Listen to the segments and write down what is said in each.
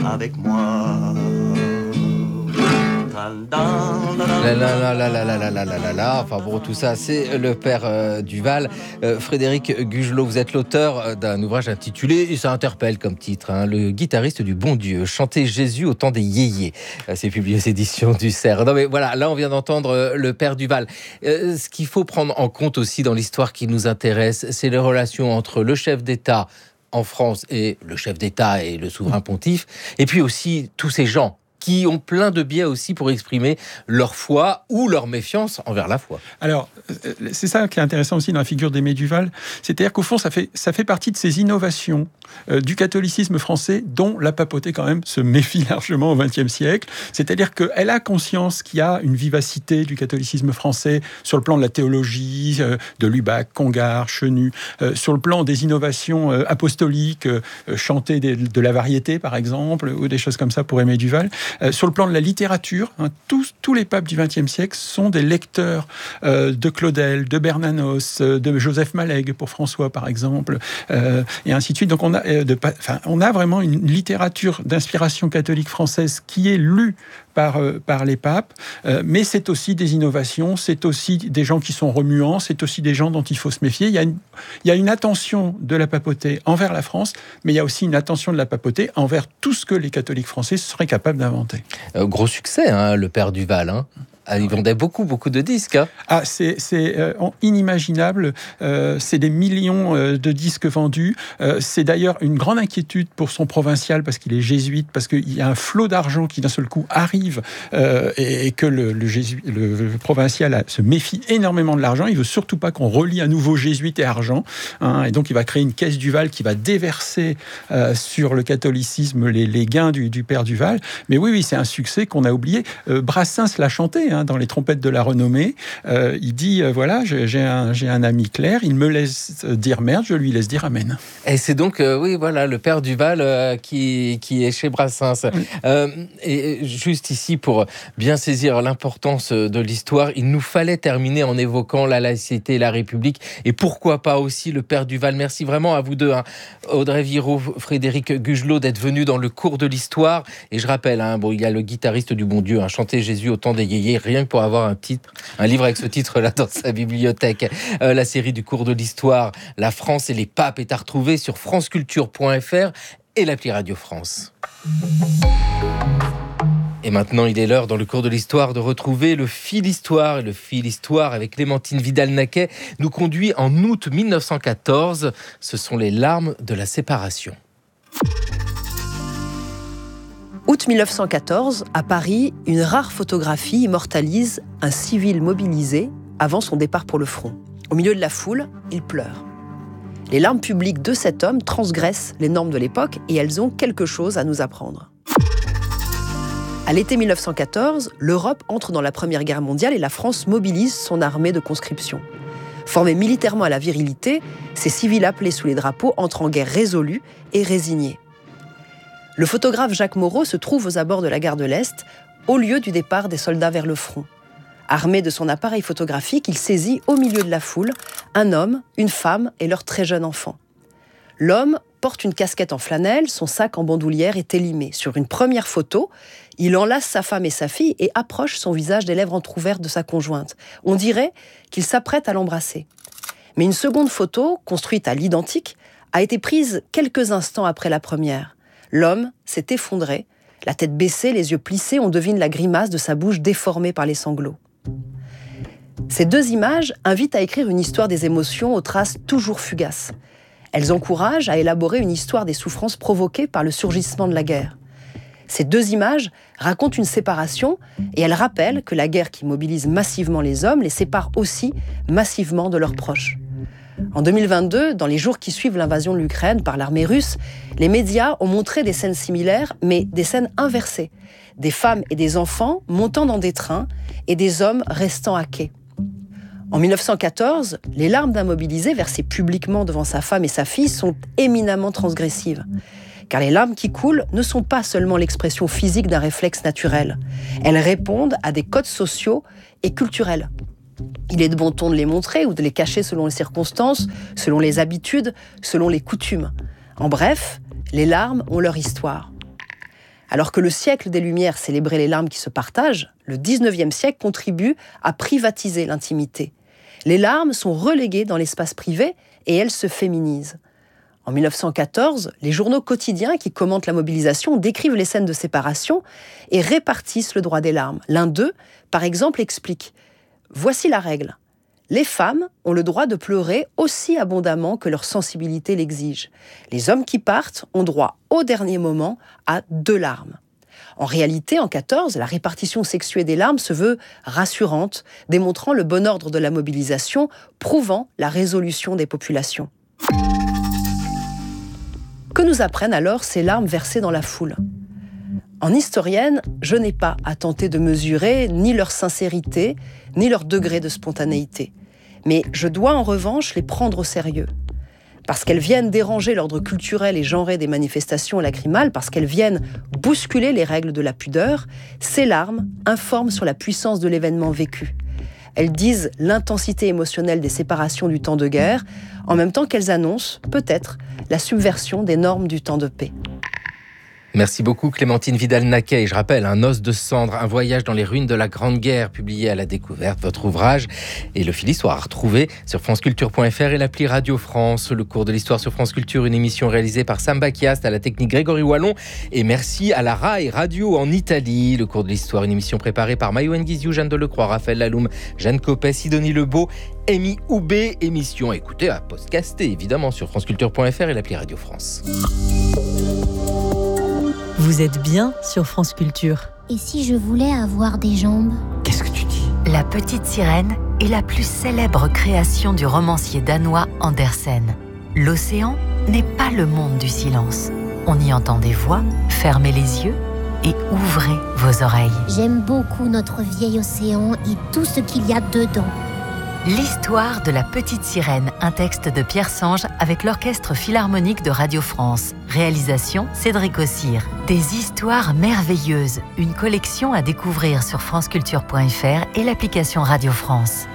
avec moi. Enfin bon, tout ça, c'est le père Duval. Frédéric Gugelot, vous êtes l'auteur d'un ouvrage intitulé, et ça interpelle comme titre, Le guitariste du bon Dieu, chanter Jésus au temps des yéyés. C'est publié aux éditions du Cerf. Non mais voilà, là on vient d'entendre le père Duval. Ce qu'il faut prendre en compte aussi dans l'histoire qui nous intéresse, c'est les relations entre le chef d'État en France et le chef d'État et le souverain pontife, et puis aussi tous ces gens qui ont plein de biais aussi pour exprimer leur foi ou leur méfiance envers la foi. Alors, c'est ça qui est intéressant aussi dans la figure d'Aimé Duval, c'est-à-dire qu'au fond, ça fait partie de ces innovations du catholicisme français dont la papauté quand même se méfie largement au XXe siècle. C'est-à-dire qu'elle a conscience qu'il y a une vivacité du catholicisme français sur le plan de la théologie, de Lubac, Congar, Chenu, sur le plan des innovations apostoliques, chanter de la variété par exemple, ou des choses comme ça pour Aimé Duval. Sur le plan de la littérature, tous les papes du XXe siècle sont des lecteurs de Claudel, de Bernanos, de Joseph Malègue pour François par exemple, et ainsi de suite. Donc on a vraiment une littérature d'inspiration catholique française qui est lue par les papes, mais c'est aussi des innovations, c'est aussi des gens qui sont remuants, c'est aussi des gens dont il faut se méfier. Il y a une attention de la papauté envers la France, mais il y a aussi une attention de la papauté envers tout ce que les catholiques français seraient capables d'inventer. Gros succès, le père Duval. Il vendait beaucoup de disques. C'est inimaginable. C'est des millions de disques vendus. C'est d'ailleurs une grande inquiétude pour son provincial parce qu'il est jésuite, parce qu'il y a un flot d'argent qui d'un seul coup arrive et que le provincial se méfie énormément de l'argent. Il veut surtout pas qu'on relie à nouveau jésuite et argent. Et donc il va créer une caisse Duval qui va déverser sur le catholicisme les gains du père Duval. Mais oui, c'est un succès qu'on a oublié. Brassens l'a chanté. Dans les trompettes de la renommée, il dit voilà, j'ai un ami clerc, il me laisse dire merde, je lui laisse dire amen. Et c'est donc le père Duval qui est chez Brassens. Et juste ici, pour bien saisir l'importance de l'histoire, il nous fallait terminer en évoquant la laïcité et la République, et pourquoi pas aussi le père Duval. Merci vraiment à vous deux, Audrey Viraud, Frédéric Gugelot, d'être venus dans le cours de l'histoire. Et je rappelle, il y a le guitariste du bon Dieu, chanter Jésus au temps des yéyés, rien que pour avoir un livre avec ce titre-là dans sa bibliothèque. La série du cours de l'histoire, La France et les papes, est à retrouver sur franceculture.fr et l'appli Radio France. Et maintenant, il est l'heure, dans le cours de l'histoire, de retrouver le fil histoire. Et le fil histoire, avec Clémentine Vidal-Naquet, nous conduit en août 1914. Ce sont les larmes de la séparation. Août 1914, à Paris, une rare photographie immortalise un civil mobilisé avant son départ pour le front. Au milieu de la foule, il pleure. Les larmes publiques de cet homme transgressent les normes de l'époque et elles ont quelque chose à nous apprendre. À l'été 1914, l'Europe entre dans la Première Guerre mondiale et la France mobilise son armée de conscription. Formés militairement à la virilité, ces civils appelés sous les drapeaux entrent en guerre résolus et résignés. Le photographe Jacques Moreau se trouve aux abords de la gare de l'Est, au lieu du départ des soldats vers le front. Armé de son appareil photographique, il saisit au milieu de la foule un homme, une femme et leur très jeune enfant. L'homme porte une casquette en flanelle, son sac en bandoulière est élimé. Sur une première photo, il enlace sa femme et sa fille et approche son visage des lèvres entr'ouvertes de sa conjointe. On dirait qu'il s'apprête à l'embrasser. Mais une seconde photo, construite à l'identique, a été prise quelques instants après la première. L'homme s'est effondré, la tête baissée, les yeux plissés, on devine la grimace de sa bouche déformée par les sanglots. Ces deux images invitent à écrire une histoire des émotions aux traces toujours fugaces. Elles encouragent à élaborer une histoire des souffrances provoquées par le surgissement de la guerre. Ces deux images racontent une séparation et elles rappellent que la guerre qui mobilise massivement les hommes les sépare aussi massivement de leurs proches. En 2022, dans les jours qui suivent l'invasion de l'Ukraine par l'armée russe, les médias ont montré des scènes similaires, mais des scènes inversées. Des femmes et des enfants montant dans des trains et des hommes restant à quai. En 1914, les larmes d'un mobilisé versées publiquement devant sa femme et sa fille sont éminemment transgressives. Car les larmes qui coulent ne sont pas seulement l'expression physique d'un réflexe naturel. Elles répondent à des codes sociaux et culturels. Il est de bon ton de les montrer ou de les cacher selon les circonstances, selon les habitudes, selon les coutumes. En bref, les larmes ont leur histoire. Alors que le siècle des Lumières célébrait les larmes qui se partagent, le 19e siècle contribue à privatiser l'intimité. Les larmes sont reléguées dans l'espace privé et elles se féminisent. En 1914, les journaux quotidiens qui commentent la mobilisation décrivent les scènes de séparation et répartissent le droit des larmes. L'un d'eux, par exemple, explique « Voici la règle. Les femmes ont le droit de pleurer aussi abondamment que leur sensibilité l'exige. Les hommes qui partent ont droit, au dernier moment, à 2 larmes. » En réalité, en 14, la répartition sexuée des larmes se veut rassurante, démontrant le bon ordre de la mobilisation, prouvant la résolution des populations. Que nous apprennent alors ces larmes versées dans la foule ? En historienne, je n'ai pas à tenter de mesurer ni leur sincérité, ni leur degré de spontanéité. Mais je dois en revanche les prendre au sérieux. Parce qu'elles viennent déranger l'ordre culturel et genré des manifestations lacrymales, parce qu'elles viennent bousculer les règles de la pudeur, ces larmes informent sur la puissance de l'événement vécu. Elles disent l'intensité émotionnelle des séparations du temps de guerre, en même temps qu'elles annoncent, peut-être, la subversion des normes du temps de paix. Merci beaucoup Clémentine Vidal-Naquet. Et je rappelle, Un os de cendre, un voyage dans les ruines de la Grande Guerre, publié à La Découverte, votre ouvrage. Et le fil Histoire à retrouver sur franceculture.fr et l'appli Radio France. Le cours de l'histoire sur France Culture, une émission réalisée par Sam Bakiast, à la technique Grégory Wallon. Et merci à la RAI Radio en Italie. Le cours de l'histoire, une émission préparée par Maïwen Guizou, Jeanne Delecroix, Raphaël Laloum, Jeanne Copet, Sidonie Lebeau, Amy Houbé. Émission à écouter, à podcaster évidemment sur franceculture.fr et l'appli Radio France. Vous êtes bien sur France Culture. Et si je voulais avoir des jambes ? Qu'est-ce que tu dis ? La Petite Sirène est la plus célèbre création du romancier danois Andersen. L'océan n'est pas le monde du silence. On y entend des voix, fermez les yeux et ouvrez vos oreilles. J'aime beaucoup notre vieil océan et tout ce qu'il y a dedans. L'histoire de la Petite Sirène, un texte de Pierre Sange avec l'Orchestre Philharmonique de Radio France. Réalisation Cédric Ossire. Des histoires merveilleuses, une collection à découvrir sur franceculture.fr et l'application Radio France.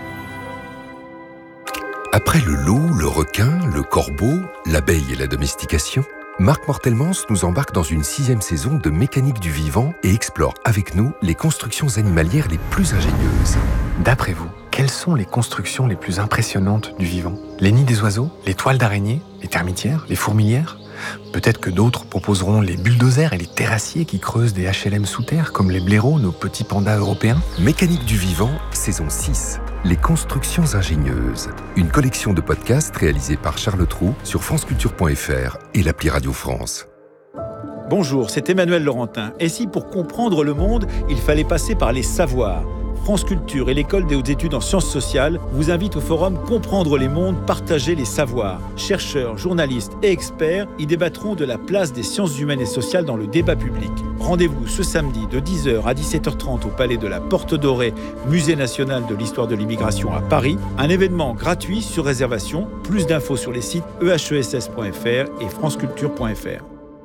Après le loup, le requin, le corbeau, l'abeille et la domestication, Marc Mortelmans nous embarque dans une 6e saison de Mécanique du vivant et explore avec nous les constructions animalières les plus ingénieuses. D'après vous, quelles sont les constructions les plus impressionnantes du vivant ? Les nids des oiseaux, les toiles d'araignées, les termitières, les fourmilières ? Peut-être que d'autres proposeront les bulldozers et les terrassiers qui creusent des HLM sous terre, comme les blaireaux, nos petits pandas européens. Mécanique du vivant, saison 6. Les constructions ingénieuses. Une collection de podcasts réalisés par Charles Trou sur franceculture.fr et l'appli Radio France. Bonjour, c'est Emmanuel Laurentin. Et si pour comprendre le monde, il fallait passer par les savoirs ? France Culture et l'École des hautes études en sciences sociales vous invitent au forum Comprendre les mondes, partager les savoirs. Chercheurs, journalistes et experts y débattront de la place des sciences humaines et sociales dans le débat public. Rendez-vous ce samedi de 10h à 17h30 au Palais de la Porte Dorée, Musée national de l'histoire de l'immigration à Paris. Un événement gratuit sur réservation. Plus d'infos sur les sites ehess.fr et franceculture.fr.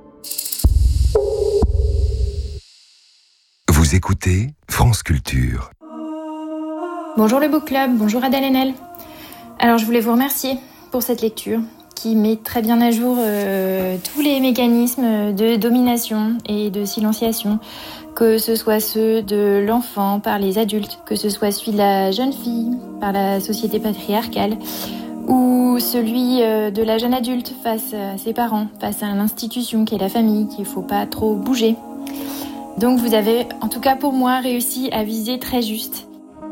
Vous écoutez France Culture. Bonjour le Book Club, bonjour Adèle Haenel. Alors je voulais vous remercier pour cette lecture qui met très bien à jour tous les mécanismes de domination et de silenciation, que ce soit ceux de l'enfant par les adultes, que ce soit celui de la jeune fille par la société patriarcale, ou celui de la jeune adulte face à ses parents, face à l'institution qui est la famille, qu'il ne faut pas trop bouger. Donc vous avez, en tout cas pour moi, réussi à viser très juste.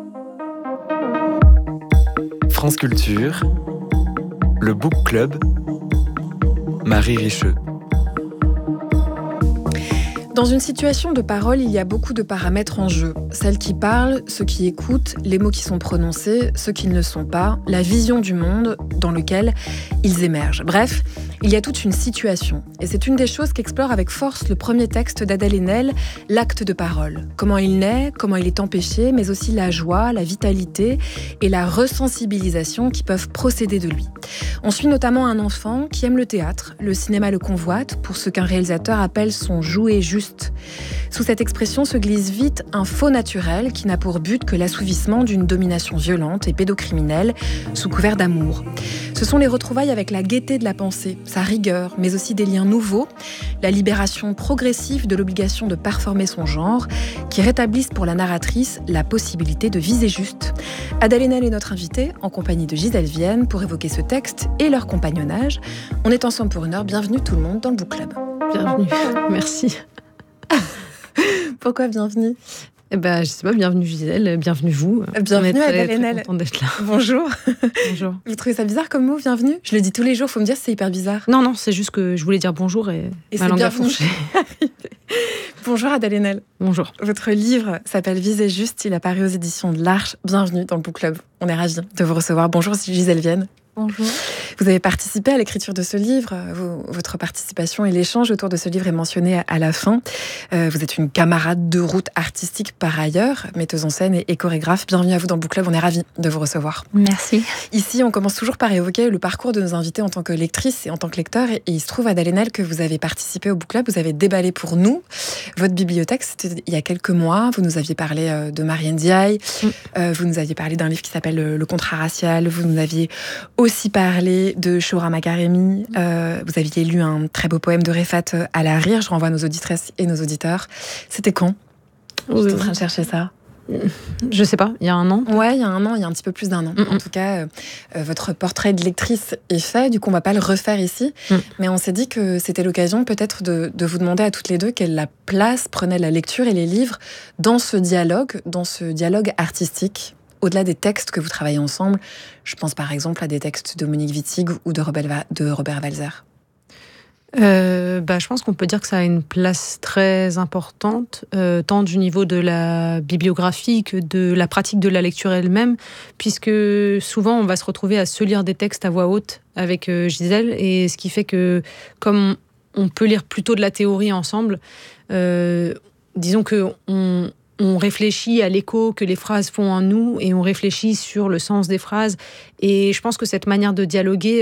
France Culture, le Book Club, Marie Richeux. Dans une situation de parole, il y a beaucoup de paramètres en jeu. Celles qui parlent, ceux qui écoutent, les mots qui sont prononcés, ceux qui ne le sont pas, la vision du monde dans lequel ils émergent. Bref, il y a toute une situation. Et c'est une des choses qu'explore avec force le premier texte d'Adèle Haenel, L'acte de parole. Comment il naît, comment il est empêché, mais aussi la joie, la vitalité et la resensibilisation qui peuvent procéder de lui. On suit notamment un enfant qui aime le théâtre, le cinéma le convoite, pour ce qu'un réalisateur appelle son jouet juste. Sous cette expression se glisse vite un faux naturel qui n'a pour but que l'assouvissement d'une domination violente et pédocriminelle sous couvert d'amour. Ce sont les retrouvailles avec la gaieté de la pensée, sa rigueur, mais aussi des liens nouveaux, la libération progressive de l'obligation de performer son genre, qui rétablissent pour la narratrice la possibilité de viser juste. Adèle Haenel est notre invitée, en compagnie de Gisèle Vienne, pour évoquer ce texte et leur compagnonnage. On est ensemble pour une heure. Bienvenue tout le monde dans le Book Club. Bienvenue, merci. Pourquoi bienvenue ? Je sais pas, bienvenue Gisèle, bienvenue vous. Bienvenue Adèle Haenel. Contente d'être là. Bonjour. Bonjour. Vous trouvez ça bizarre comme mot, bienvenue ? Je le dis tous les jours, faut me dire si c'est hyper bizarre. Non, c'est juste que je voulais dire bonjour et ma langue a fourché. Bonjour Adèle Haenel. Bonjour. Votre livre s'appelle Viser juste, il a paru aux éditions de l'Arche. Bienvenue dans le Book Club. On est ravis de vous recevoir. Bonjour Gisèle Vienne. Bonjour. Vous avez participé à l'écriture de ce livre. Votre participation et l'échange autour de ce livre est mentionné à la fin. Vous êtes une camarade de route artistique par ailleurs, metteuse en scène et chorégraphe. Bienvenue à vous dans le Book Club, on est ravis de vous recevoir. Merci. Ici, on commence toujours par évoquer le parcours de nos invités en tant que lectrice et en tant que lecteur. Et il se trouve, Adèle Haenel, que vous avez participé au Book Club, vous avez déballé pour nous votre bibliothèque. C'était il y a quelques mois. Vous nous aviez parlé de Marianne Ndiaye. Vous nous aviez parlé d'un livre qui s'appelle Le contrat racial. Vous nous aviez aussi parlé de Shoura Makaremi. Vous aviez lu un très beau poème de Refat Al-Hariri. Je renvoie nos auditrices et nos auditeurs. C'était quand ? Je suis en train de chercher ça. Je sais pas, il y a un an. Ouais, il y a un an, il y a un petit peu plus d'un an. En tout cas, votre portrait de lectrice est fait. Du coup, on va pas le refaire ici. Mais on s'est dit que c'était l'occasion peut-être de vous demander à toutes les deux quelle la place prenait la lecture et les livres dans ce dialogue artistique. Au-delà des textes que vous travaillez ensemble, je pense par exemple à des textes de Monique Wittig ou de Robert Walser. Je pense qu'on peut dire que ça a une place très importante, tant du niveau de la bibliographie que de la pratique de la lecture elle-même, puisque souvent on va se retrouver à se lire des textes à voix haute avec Gisèle, et ce qui fait que comme on peut lire plutôt de la théorie ensemble, disons que on réfléchit à l'écho que les phrases font en nous et on réfléchit sur le sens des phrases. Et je pense que cette manière de dialoguer,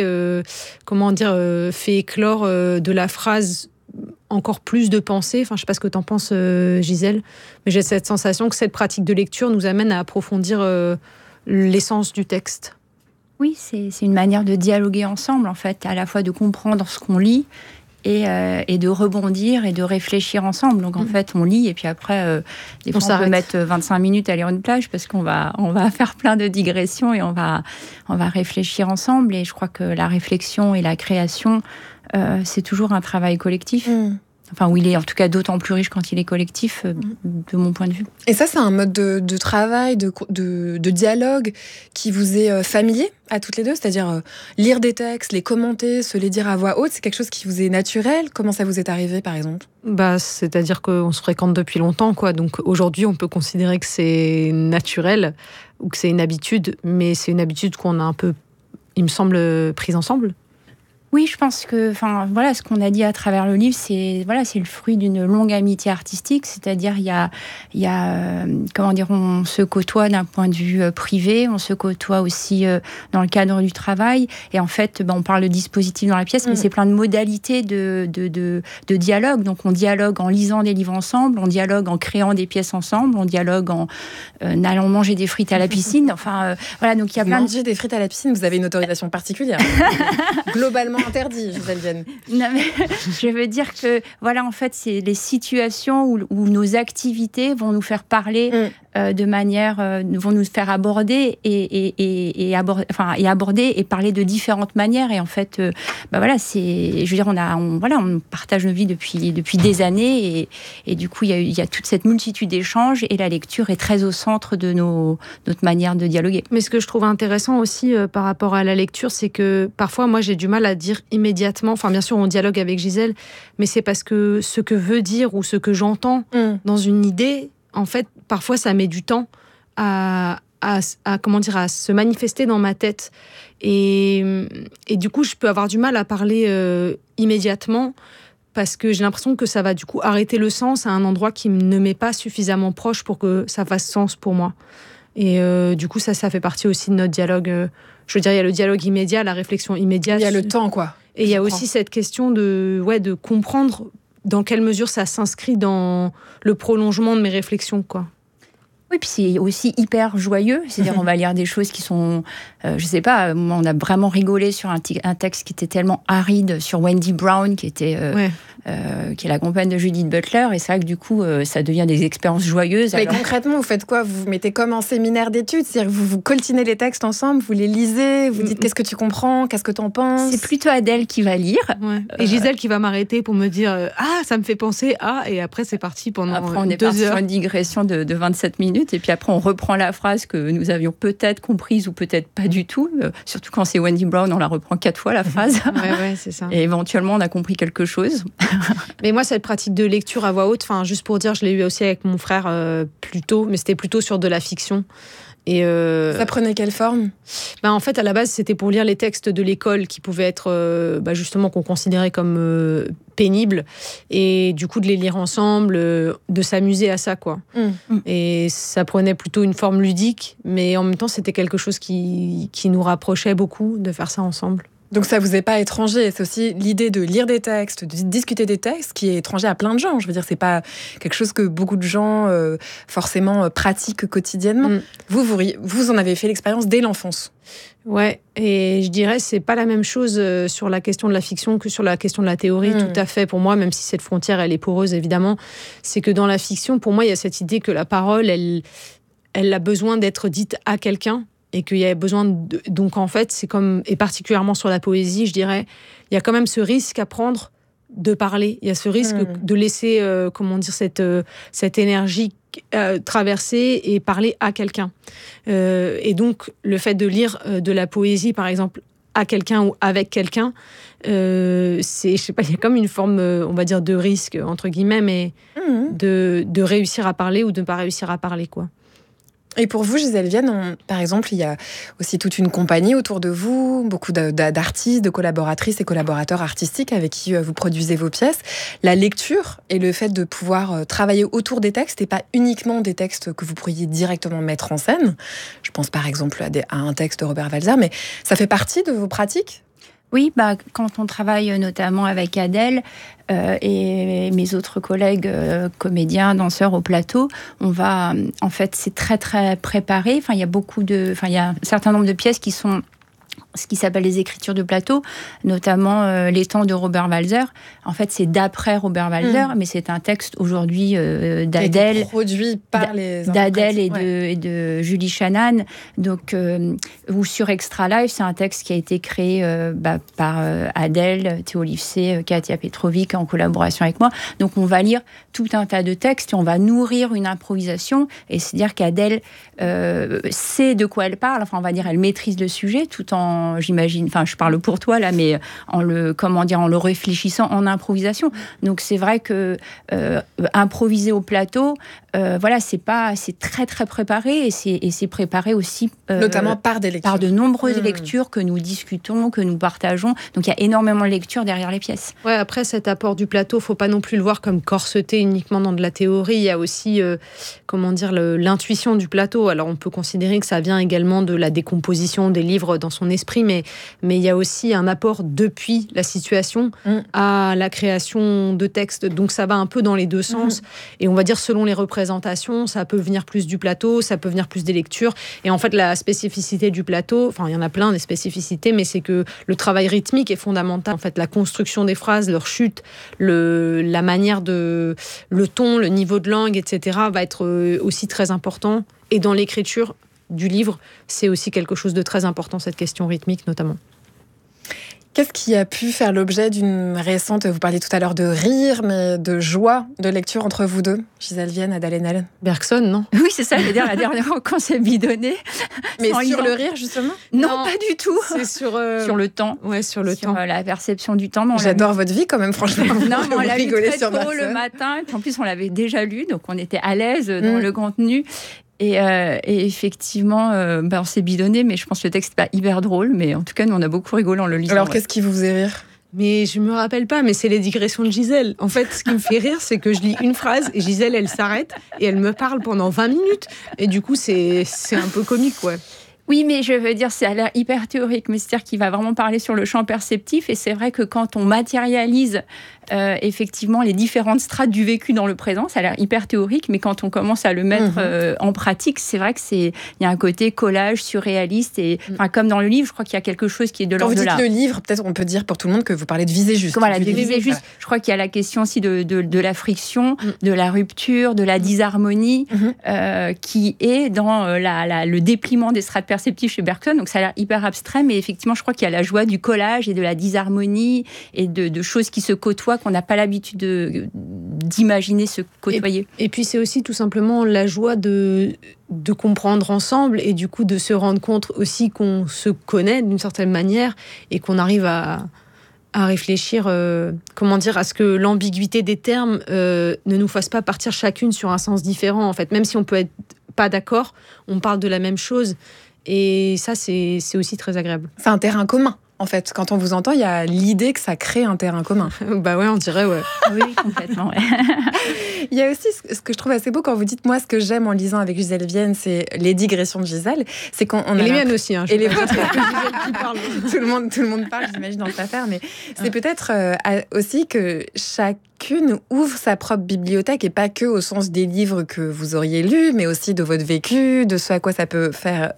fait éclore de la phrase encore plus de pensée. Enfin, je ne sais pas ce que tu en penses, Gisèle, mais j'ai cette sensation que cette pratique de lecture nous amène à approfondir l'essence du texte. Oui, c'est une manière de dialoguer ensemble, en fait, à la fois de comprendre ce qu'on lit et de rebondir et de réfléchir ensemble. Donc en fait, on lit et puis après, des fois, on peut mettre 25 minutes à lire une plage parce qu'on va faire plein de digressions et on va réfléchir ensemble. Et je crois que la réflexion et la création, c'est toujours un travail collectif. Enfin, où il est en tout cas d'autant plus riche quand il est collectif, de mon point de vue. Et ça, c'est un mode de travail, de dialogue qui vous est familier à toutes les deux ? C'est-à-dire lire des textes, les commenter, se les dire à voix haute, c'est quelque chose qui vous est naturel ? Comment ça vous est arrivé, par exemple ? C'est-à-dire qu'on se fréquente depuis longtemps, quoi. Donc aujourd'hui, on peut considérer que c'est naturel ou que c'est une habitude, mais c'est une habitude qu'on a un peu, il me semble, prise ensemble. Oui, je pense que, ce qu'on a dit à travers le livre, c'est le fruit d'une longue amitié artistique. C'est-à-dire, il y a on se côtoie d'un point de vue privé, on se côtoie aussi dans le cadre du travail. Et en fait, on parle de dispositif dans la pièce, mais c'est plein de modalités de dialogue. Donc, on dialogue en lisant des livres ensemble, on dialogue en créant des pièces ensemble, on dialogue en allant manger des frites à la piscine. Donc il y a plein de... Manger des frites à la piscine, vous avez une autorisation particulière. Globalement interdit, Gisèle Vienne. Non, mais je veux dire que, en fait, c'est les situations où nos activités vont nous faire parler de manière, vont nous faire aborder et aborder et parler de différentes manières. Et en fait, on partage nos vies depuis des années et du coup, il y a toute cette multitude d'échanges et la lecture est très au centre de notre manière de dialoguer. Mais ce que je trouve intéressant aussi par rapport à la lecture, c'est que parfois, moi, j'ai du mal à dire immédiatement, bien sûr, on dialogue avec Gisèle, mais c'est parce que ce que veut dire ou ce que j'entends dans une idée, en fait, parfois, ça met du temps à se manifester dans ma tête. Et du coup, je peux avoir du mal à parler immédiatement parce que j'ai l'impression que ça va du coup arrêter le sens à un endroit qui ne m'est pas suffisamment proche pour que ça fasse sens pour moi. Et du coup, ça fait partie aussi de notre dialogue. Je veux dire, il y a le dialogue immédiat, la réflexion immédiate. Il y a le temps, quoi. Et il y a aussi cette question de comprendre dans quelle mesure ça s'inscrit dans le prolongement de mes réflexions, quoi. Oui, puis c'est aussi hyper joyeux. C'est-à-dire, on va lire des choses qui sont, je sais pas, on a vraiment rigolé sur un texte qui était tellement aride sur Wendy Brown, qui est la compagne de Judith Butler. Et c'est vrai que du coup, ça devient des expériences joyeuses. Mais concrètement, vous faites quoi? Vous vous mettez comme en séminaire d'études? C'est-à-dire que vous coltinez les textes ensemble, vous les lisez, vous dites qu'est-ce que tu comprends, qu'est-ce que t'en penses? C'est plutôt Adèle qui va lire. Ouais. Et Gisèle qui va m'arrêter pour me dire ça me fait penser à... Et après, c'est parti pendant 2 heures. Après, on est parti sur une digression de 27 minutes. Et puis après, on reprend la phrase que nous avions peut-être comprise ou peut-être pas du tout. Surtout quand c'est Wendy Brown, on la reprend 4 fois, la phrase. Ouais, c'est ça. Et éventuellement, on a compris quelque chose. Mais moi, cette pratique de lecture à voix haute, juste pour dire, je l'ai eu aussi avec mon frère plus tôt, mais c'était plutôt sur de la fiction. Et ça prenait quelle forme? En fait, à la base, c'était pour lire les textes de l'école qui pouvaient être justement qu'on considérait comme pénibles, et du coup de les lire ensemble, de s'amuser à ça, quoi. Et ça prenait plutôt une forme ludique, mais en même temps, c'était quelque chose qui nous rapprochait beaucoup de faire ça ensemble. Donc ça vous est pas étranger, c'est aussi l'idée de lire des textes, de discuter des textes qui est étranger à plein de gens. Je veux dire, c'est pas quelque chose que beaucoup de gens forcément pratiquent quotidiennement. Vous en avez fait l'expérience dès l'enfance. Ouais, et je dirais c'est pas la même chose sur la question de la fiction que sur la question de la théorie, tout à fait pour moi, même si cette frontière elle est poreuse évidemment. C'est que dans la fiction, pour moi, il y a cette idée que la parole, elle a besoin d'être dite à quelqu'un. Et qu'il y a besoin de... Donc, en fait, c'est comme... Et particulièrement sur la poésie, je dirais, il y a quand même ce risque à prendre de parler. Il y a ce risque de laisser, cette énergie traverser et parler à quelqu'un. Et donc, le fait de lire de la poésie, par exemple, à quelqu'un ou avec quelqu'un, je sais pas, il y a comme une forme, on va dire, de risque, entre guillemets, mais de réussir à parler ou de ne pas réussir à parler, quoi. Et pour vous, Gisèle Vienne, par exemple, il y a aussi toute une compagnie autour de vous, beaucoup d'artistes, de collaboratrices et collaborateurs artistiques avec qui vous produisez vos pièces. La lecture et le fait de pouvoir travailler autour des textes et pas uniquement des textes que vous pourriez directement mettre en scène. Je pense par exemple à un texte de Robert Walser, mais ça fait partie de vos pratiques ? Oui, quand on travaille notamment avec Adèle et mes autres collègues comédiens, danseurs au plateau, on va, en fait, c'est très très préparé. Enfin, il y a un certain nombre de pièces qui sont ce qui s'appelle les écritures de plateau, notamment Les temps de Robert Walser. En fait, c'est d'après Robert Walser, mais c'est un texte aujourd'hui d'Adèle, produit par les d'Adèle et de Julie Shannon. Donc, ou sur Extra Life, c'est un texte qui a été créé par Adèle, Théo Livesey, Katia Petrovic en collaboration avec moi. Donc, on va lire tout un tas de textes et on va nourrir une improvisation. Et c'est-à-dire qu'Adèle sait de quoi elle parle. Enfin, on va dire, elle maîtrise le sujet tout en, j'imagine, enfin je parle pour toi là, mais en le réfléchissant en improvisation. Donc c'est vrai que improviser au plateau, c'est très très préparé et c'est préparé aussi notamment par des lectures, par de nombreuses lectures que nous discutons, que nous partageons. Donc il y a énormément de lectures derrière les pièces. Ouais, après cet apport du plateau, faut pas non plus le voir comme corseté uniquement dans de la théorie. Il y a aussi l'intuition du plateau. Alors on peut considérer que ça vient également de la décomposition des livres dans son esprit, mais il y a aussi un apport depuis la situation à la création de textes. Donc ça va un peu dans les deux sens. Et on va dire selon les représentations, ça peut venir plus du plateau, ça peut venir plus des lectures. Et en fait, la spécificité du plateau, enfin il y en a plein des spécificités, mais c'est que le travail rythmique est fondamental. En fait, la construction des phrases, leur chute, la manière le ton, le niveau de langue, etc. va être aussi très important. Et dans l'écriture du livre, c'est aussi quelque chose de très important, cette question rythmique notamment. Qu'est-ce qui a pu faire l'objet d'une récente, vous parliez tout à l'heure de rire, mais de joie de lecture entre vous deux, Gisèle Vienne, Adèle Haenel? Bergson, non? Oui, c'est ça, je veux dire, la dernière fois qu'on s'est bidonné. Mais sur le rire, justement? Non, pas du tout. C'est sur le temps. Ouais, sur le temps. La perception du temps. J'adore votre vie quand même, franchement. Non, mais on l'a lu très sur tôt le matin, et puis en plus on l'avait déjà lu, donc on était à l'aise dans le contenu. Et effectivement, on s'est bidonné, mais je pense que le texte n'est pas hyper drôle. Mais en tout cas, nous, on a beaucoup rigolé en le lisant. Alors, qu'est-ce qui vous faisait rire? Mais je me rappelle pas, mais c'est les digressions de Gisèle. En fait, ce qui me fait rire, c'est que je lis une phrase et Gisèle, elle s'arrête et elle me parle pendant 20 minutes. Et du coup, c'est un peu comique, ouais. Oui, mais je veux dire, ça a l'air hyper théorique, mais c'est-à-dire qu'il va vraiment parler sur le champ perceptif. Et c'est vrai que quand on matérialise effectivement les différentes strates du vécu dans le présent. Ça a l'air hyper théorique, mais quand on commence à le mettre en pratique, c'est vrai que il y a un côté collage surréaliste et comme dans le livre, je crois qu'il y a quelque chose qui est de l'ordre de là. Quand vous dites le livre, peut-être on peut dire pour tout le monde que vous parlez de visée juste. Voilà, de visée juste. Je crois qu'il y a la question aussi de la friction, de la rupture, de la disharmonie, qui est dans le dépliement des strates perceptives chez Bergson. Donc ça a l'air hyper abstrait, mais effectivement, je crois qu'il y a la joie du collage et de la disharmonie et de choses qui se côtoient qu'on n'a pas l'habitude d'imaginer se côtoyer. Et puis c'est aussi tout simplement la joie de comprendre ensemble et du coup de se rendre compte aussi qu'on se connaît d'une certaine manière et qu'on arrive à réfléchir, à ce que l'ambiguïté des termes ne nous fasse pas partir chacune sur un sens différent. En fait, même si on peut être pas d'accord, on parle de la même chose et ça c'est aussi très agréable. C'est un terrain commun. En fait, quand on vous entend, il y a l'idée que ça crée un terrain commun. Bah ouais, on dirait, ouais. Oui, complètement, ouais. Il y a aussi ce que je trouve assez beau quand vous dites, moi, ce que j'aime en lisant avec Gisèle Vienne, c'est les digressions de Gisèle. C'est qu'on et les miennes aussi. Et les vôtres. Gisèle qui parle. Tout le monde parle, j'imagine, dans cette affaire. Mais c'est peut-être aussi que chacune ouvre sa propre bibliothèque et pas que au sens des livres que vous auriez lus, mais aussi de votre vécu, de ce à quoi ça peut faire,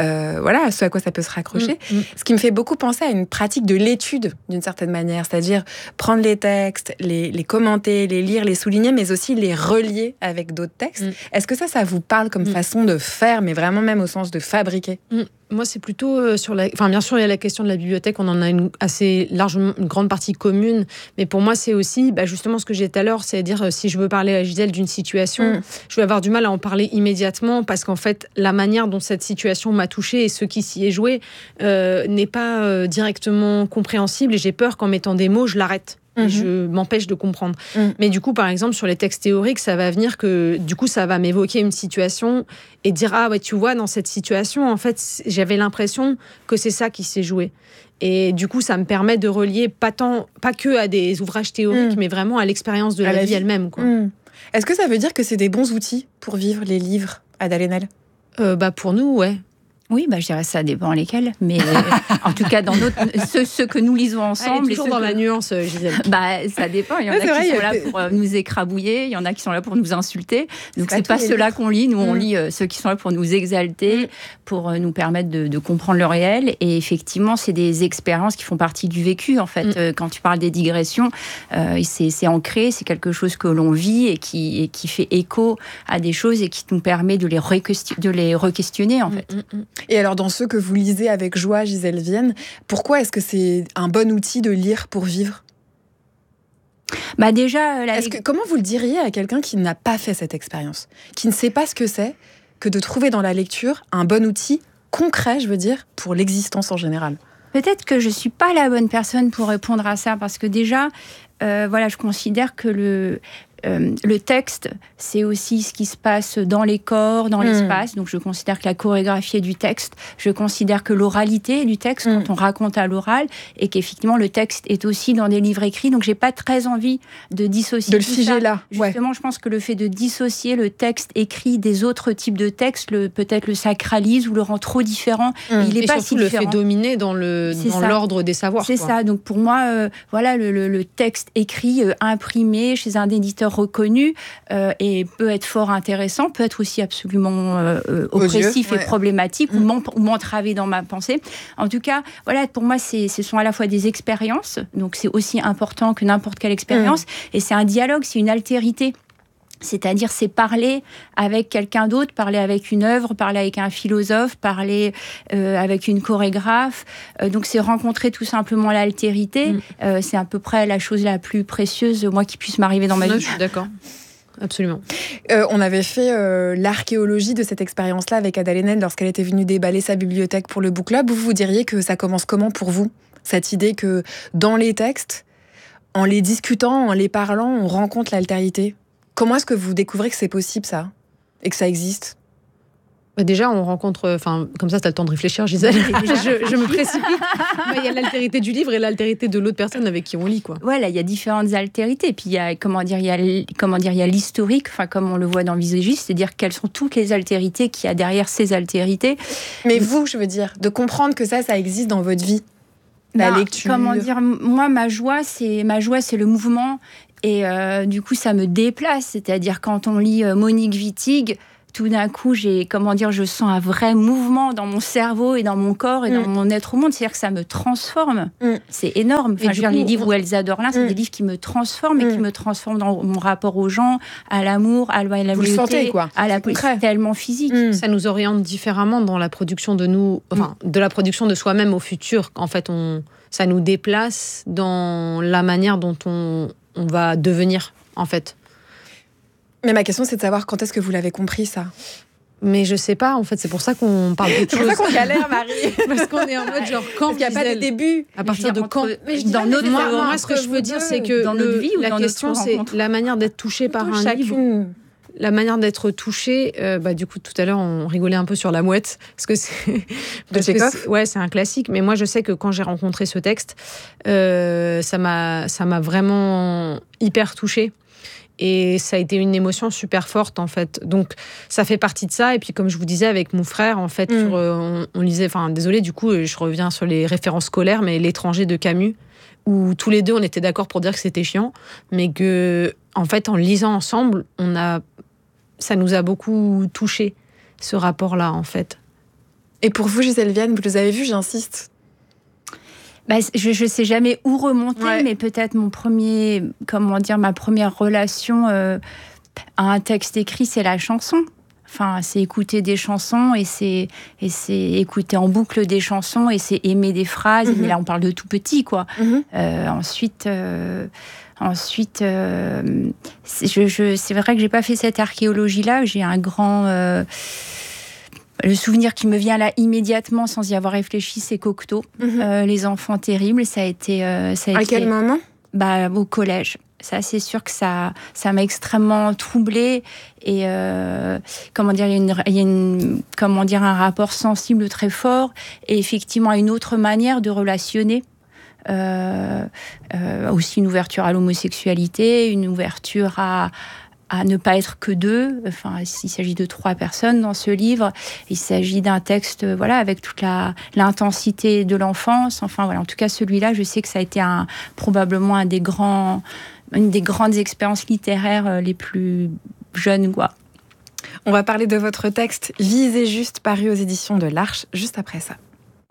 ce à quoi ça peut se raccrocher. Ce qui me fait beaucoup penser à une pratique de l'étude, d'une certaine manière, c'est-à-dire prendre les textes, les commenter, les lire, les souligner, mais aussi les relier avec d'autres textes. Est-ce que ça vous parle comme façon de faire, mais vraiment même au sens de fabriquer ? Moi, c'est plutôt sur la... Enfin, bien sûr, il y a la question de la bibliothèque, on en a une grande partie commune, mais pour moi, c'est aussi justement ce que j'ai dit tout à l'heure, c'est-à-dire si je veux parler à Gisèle d'une situation, je vais avoir du mal à en parler immédiatement, parce qu'en fait, la manière dont cette situation m'a touchée et ce qui s'y est joué n'est pas directement compréhensible, et j'ai peur qu'en mettant des mots, je l'arrête. Et je m'empêche de comprendre. Mais du coup, par exemple, sur les textes théoriques, ça va venir que, du coup, ça va m'évoquer une situation et dire, ah ouais, tu vois, dans cette situation, en fait, j'avais l'impression que c'est ça qui s'est joué. Et du coup, ça me permet de relier pas que à des ouvrages théoriques, mais vraiment à l'expérience de la vie elle-même, quoi. Est-ce que ça veut dire que c'est des bons outils pour vivre les livres, Ada Lenel ? Pour nous, ouais. Oui, je dirais ça dépend lesquels, mais en tout cas, dans ceux que nous lisons ensemble... Elle est toujours dans la nuance, Gisèle. Ça dépend, il y en a qui sont là pour nous écrabouiller, il y en a qui sont là pour nous insulter, donc c'est pas ceux-là qu'on lit, nous on lit ceux qui sont là pour nous exalter, pour nous permettre de comprendre le réel, et effectivement, c'est des expériences qui font partie du vécu, en fait. Quand tu parles des digressions, c'est ancré, c'est quelque chose que l'on vit et qui fait écho à des choses et qui nous permet de les re-questionner, en fait. Et alors, dans ceux que vous lisez avec joie, Gisèle Vienne, pourquoi est-ce que c'est un bon outil de lire pour vivre ? Déjà... Comment vous le diriez à quelqu'un qui n'a pas fait cette expérience, qui ne sait pas ce que c'est que de trouver dans la lecture un bon outil concret, je veux dire, pour l'existence en général ? Peut-être que je ne suis pas la bonne personne pour répondre à ça, parce que déjà, je considère que le texte, c'est aussi ce qui se passe dans les corps, dans l'espace. Donc, je considère que la chorégraphie est du texte. Je considère que l'oralité est du texte quand on raconte à l'oral, et qu'effectivement, le texte est aussi dans des livres écrits. Donc, j'ai pas très envie de dissocier de le figer là. Justement, je pense que le fait de dissocier le texte écrit des autres types de textes, peut-être le sacralise ou le rend trop différent. Il est pas si le différent. Fait dominer dans l'ordre des savoirs. C'est ça. Donc, pour moi, le texte écrit, imprimé chez un éditeur reconnu et peut être fort intéressant, peut être aussi absolument oppressif et problématique ou m'entraver dans ma pensée. En tout cas, pour moi, ce sont à la fois des expériences, donc c'est aussi important que n'importe quelle expérience, et c'est un dialogue, c'est une altérité. C'est-à-dire, c'est parler avec quelqu'un d'autre, parler avec une œuvre, parler avec un philosophe, parler avec une chorégraphe. Donc, c'est rencontrer tout simplement l'altérité. C'est à peu près la chose la plus précieuse, moi, qui puisse m'arriver dans ma vie. Je suis d'accord. Absolument. On avait fait l'archéologie de cette expérience-là avec Ada Lenel lorsqu'elle était venue déballer sa bibliothèque pour le book club. Vous diriez que ça commence comment pour vous ? Cette idée que dans les textes, en les discutant, en les parlant, on rencontre l'altérité ? Comment est-ce que vous découvrez que c'est possible, ça ? Et que ça existe ? Déjà, on rencontre... comme ça, tu as le temps de réfléchir, Gisèle. je me précipite. Il y a l'altérité du livre et l'altérité de l'autre personne avec qui on lit, quoi. Voilà, il y a différentes altérités. Puis, il y a l'historique, comme on le voit dans Viségiste, c'est-à-dire quelles sont toutes les altérités qu'il y a derrière ces altérités. Mais vous, je veux dire, de comprendre que ça existe dans votre vie. la lecture. Comment dire, moi, ma joie, c'est le mouvement. Et du coup, ça me déplace. C'est-à-dire, quand on lit Monique Wittig, tout d'un coup, je sens un vrai mouvement dans mon cerveau et dans mon corps et dans mon être au monde. C'est-à-dire que ça me transforme. C'est énorme. Enfin, les livres où Elsa Dorlin, c'est des livres qui me transforment et qui me transforment dans mon rapport aux gens, à l'amour, à la Vous le sentez, quoi. à la politique, tellement physique. Ça nous oriente différemment dans la production de la production de soi-même au futur. En fait, ça nous déplace dans la manière dont on va devenir, en fait. Mais ma question, c'est de savoir quand est-ce que vous l'avez compris, ça. Mais je sais pas, en fait, c'est pour ça qu'on parle de choses. C'est pour ça qu'on galère, Marie. Parce qu'on est en mode genre quand. Il n'y a pas de début. À partir de quand. Dans notre moi, ce que je veux dire, c'est que dans notre vie ou la dans question, notre c'est la manière d'être touché par un livre. La manière d'être touché, du coup, tout à l'heure, on rigolait un peu sur La Mouette, parce que c'est de Tchekhov. Ouais, c'est un classique. Mais moi, je sais que quand j'ai rencontré ce texte, ça m'a vraiment hyper touchée. Et ça a été une émotion super forte, en fait. Donc, ça fait partie de ça. Et puis, comme je vous disais, avec mon frère, en fait, on lisait... Enfin, désolée, du coup, je reviens sur les références scolaires, mais L'étranger de Camus, où tous les deux, on était d'accord pour dire que c'était chiant, mais que, en fait, en lisant ensemble, ça nous a beaucoup touchés, ce rapport-là, en fait. Et pour vous, Gisèle Vienne, vous les avez vus, j'insiste. Je sais jamais où remonter, mais peut-être ma première relation à un texte écrit, c'est la chanson. Enfin, c'est écouter des chansons et c'est écouter en boucle des chansons et c'est aimer des phrases. Mais là, on parle de tout petit, quoi. Ensuite, c'est vrai que j'ai pas fait cette archéologie-là. J'ai un grand... Le souvenir qui me vient là immédiatement, sans y avoir réfléchi, c'est Cocteau. Les enfants terribles, ça a été... À quel moment ? Au collège. Ça, c'est sûr que ça m'a extrêmement troublée. Et il y a un rapport sensible très fort. Et effectivement, une autre manière de relationner. Aussi une ouverture à l'homosexualité, une ouverture à ne pas être que deux. Enfin, il s'agit de 3 personnes dans ce livre. Il s'agit d'un texte, avec toute l'intensité de l'enfance. Enfin, voilà. En tout cas, celui-là, je sais que ça a été probablement une des grandes expériences littéraires les plus jeunes, quoi. On va parler de votre texte « Vise et juste » paru aux éditions de l'Arche, juste après ça.